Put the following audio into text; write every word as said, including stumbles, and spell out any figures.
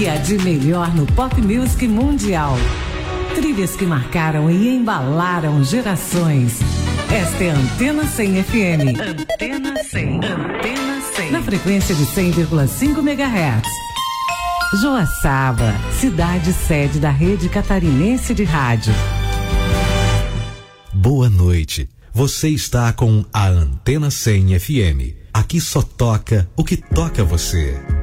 que há de melhor no pop music mundial. Trilhas que marcaram e embalaram gerações. Esta é a Antena cem F M. Antena cem. Antena cem. Na frequência de cem vírgula cinco megahertz. Joaçaba, cidade sede da rede catarinense de rádio. Boa noite. Você está com a Antena cem F M. Aqui só toca o que toca você.